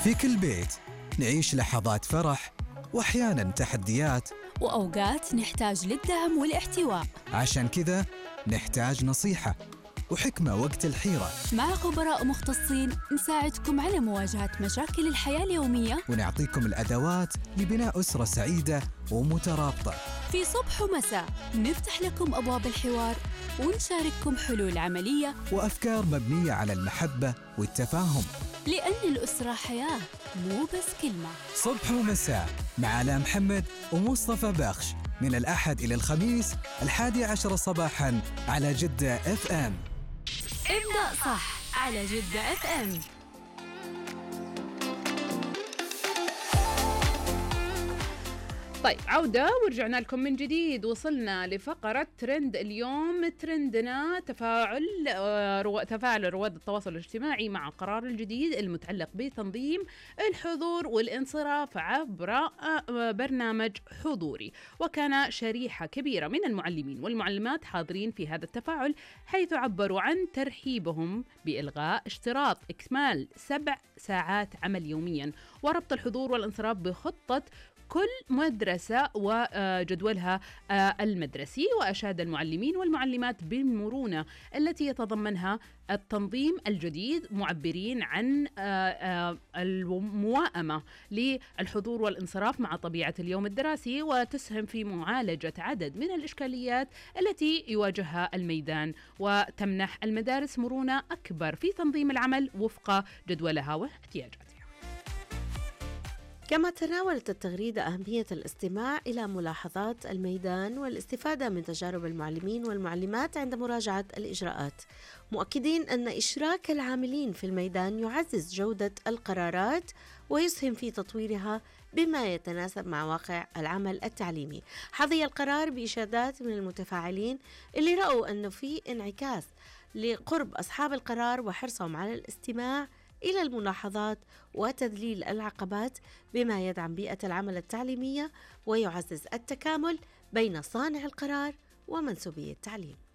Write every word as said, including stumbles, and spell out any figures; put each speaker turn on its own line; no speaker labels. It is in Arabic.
في كل بيت نعيش لحظات فرح وأحياناً تحديات،
وأوقات نحتاج للدعم والاحتواء.
عشان كذا نحتاج نصيحة وحكمة وقت الحيرة.
مع خبراء مختصين نساعدكم على مواجهة مشاكل الحياة اليومية،
ونعطيكم الأدوات لبناء أسرة سعيدة ومترابطة.
في صبح ومساء نفتح لكم أبواب الحوار ونشارككم حلول عملية
وأفكار مبنية على المحبة والتفاهم،
لأن الأسرة حياة مو بس كلمة.
صبح ومساء مع آلاء محمد ومصطفى بخش، من الأحد إلى الخميس الحادي عشر صباحاً على جدة اف ام.
ابدأ صح على جدة اف ام.
طيب، عودة ورجعنا لكم من جديد. وصلنا لفقرة ترند اليوم. ترندنا تفاعل رو... تفاعل رواد التواصل الاجتماعي مع القرار الجديد المتعلق بتنظيم الحضور والانصراف عبر برنامج حضوري. وكان شريحة كبيرة من المعلمين والمعلمات حاضرين في هذا التفاعل، حيث عبروا عن ترحيبهم بإلغاء اشتراط إكمال سبع ساعات عمل يوميا وربط الحضور والانصراف بخطة كل مدرسة وجدولها المدرسي. وأشاد المعلمين والمعلمات بالمرونة التي يتضمنها التنظيم الجديد، معبرين عن الموائمة للحضور والانصراف مع طبيعة اليوم الدراسي، وتسهم في معالجة عدد من الإشكاليات التي يواجهها الميدان، وتمنح المدارس مرونة أكبر في تنظيم العمل وفق جدولها واحتياجاتها.
كما تناولت التغريدة أهمية الاستماع إلى ملاحظات الميدان والاستفادة من تجارب المعلمين والمعلمات عند مراجعة الإجراءات، مؤكدين أن إشراك العاملين في الميدان يعزز جودة القرارات ويسهم في تطويرها بما يتناسب مع واقع العمل التعليمي. حظي القرار بإشادات من المتفاعلين اللي رأوا أنه في انعكاس لقرب أصحاب القرار وحرصهم على الاستماع إلى الملاحظات وتذليل العقبات، بما يدعم بيئة العمل التعليمية ويعزز التكامل بين صانع القرار ومنسوبي التعليم.